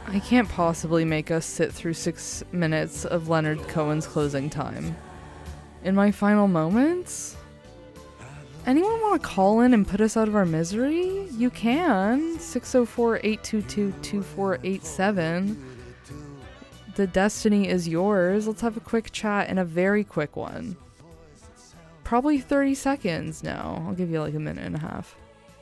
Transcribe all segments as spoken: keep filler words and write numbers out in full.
I can't possibly make us sit through six minutes of Leonard Cohen's closing time. In my final moments? Anyone want to call in and put us out of our misery? You can. six oh four, eight two two, two four eight seven. The destiny is yours. Let's have a quick chat and a very quick one. Probably thirty seconds now. I'll give you like a minute and a half.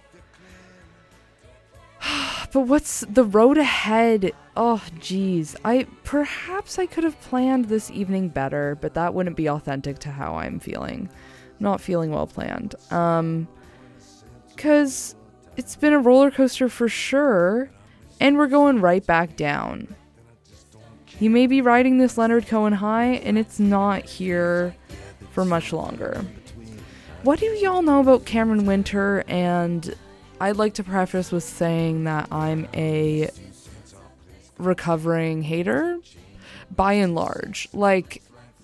But what's the road ahead? Oh, geez. I perhaps I could have planned this evening better, but that wouldn't be authentic to how I'm feeling. Not feeling well planned. Um, because it's been a roller coaster for sure, and we're going right back down. You may be riding this Leonard Cohen high, and it's not here for much longer. What do y'all know about Cameron Winter? And I'd like to preface with saying that I'm a recovering hater, by and large. Like,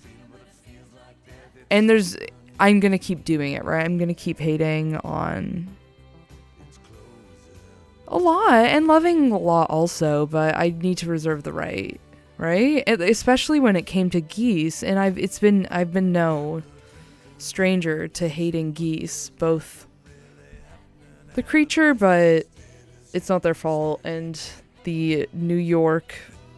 and there's, I'm gonna keep doing it, right? I'm gonna keep hating on a lot, and loving a lot also, but I need to reserve the right, right? Especially when it came to Geese, and I've, it's been, I've been no stranger to hating Geese, both the creature, but it's not their fault, and the New York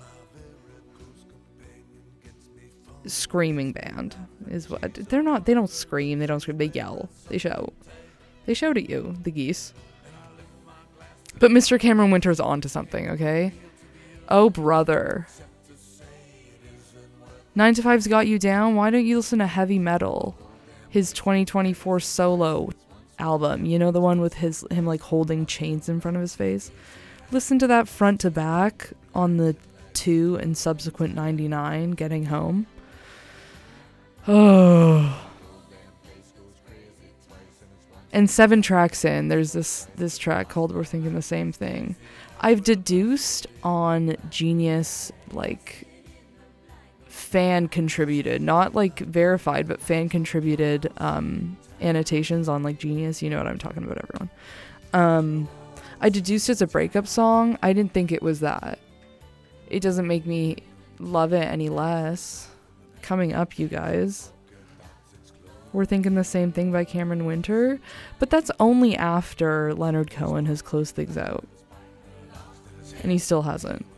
screaming band is what they're not. They don't scream. They don't scream. They yell. They shout. They shout at you, the Geese. But Mister Cameron Winter's onto something. Okay. Oh brother. Nine to Five's got you down. Why don't you listen to Heavy Metal? His twenty twenty-four solo album, you know, the one with his him like holding chains in front of his face. Listen to that front to back on the two and subsequent ninety-nine Getting Home. Oh. And seven tracks in, there's this this track called We're Thinking the Same Thing. I've deduced on Genius, like, fan contributed, not like verified, but fan contributed um annotations on like Genius. You know what I'm talking about, everyone. um I deduced it's a breakup song. I didn't think it was that. It doesn't make me love it any less. Coming up, you guys, We're Thinking the Same Thing by Cameron Winter, but that's only after Leonard Cohen has closed things out, and he still hasn't.